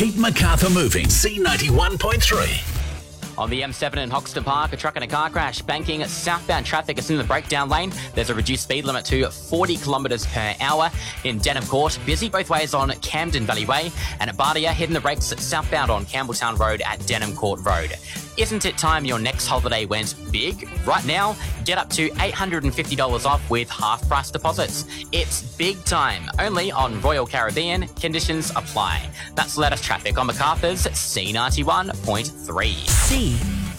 Keep Macarthur moving. C91.3. On the M7 in Hoxton Park, a truck and a car crash banking southbound traffic is in the breakdown lane. There's a reduced speed limit to 40 kilometres per hour. In Denham Court, busy both ways on Camden Valley Way, and at Bardia, hitting the brakes southbound on Campbelltown Road at Denham Court Road. Isn't it time your next holiday went big? Right now, get up to $850 off with half-price deposits. It's big time, only on Royal Caribbean. Conditions apply. That's Let Us Traffic on Macarthur's C91.3. C